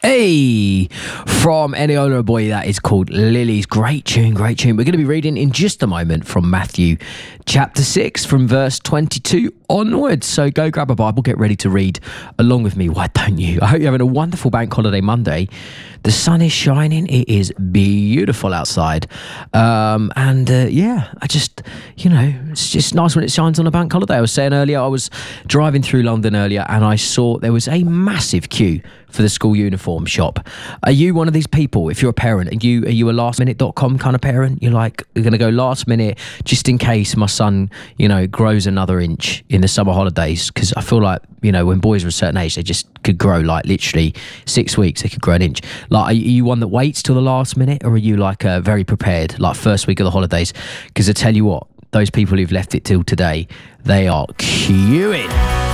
Hey, from Eniola Boy, that is called Lilies. Great tune, great tune. We're going to be reading in just a moment from Matthew chapter 6 from verse 22 onwards. So go grab a Bible, get ready to read along with me. Why don't you? I hope you're having a wonderful bank holiday Monday. The sun is shining. It is beautiful outside. I just, it's just nice when it shines on a bank holiday. I was saying earlier, I was driving through London earlier and I saw there was a massive queue for the school uniform shop. Are you one of these people? If you're a parent, are you a lastminute.com kind of parent? You're like, we're going to go last minute just in case my son, grows another inch in the summer holidays. Because I feel like, when boys are a certain age, they just could grow like literally 6 weeks. They could grow an inch. Like, are you one that waits till the last minute, or are you like very prepared, like first week of the holidays? Because I tell you what, those people who've left it till today, they are queuing.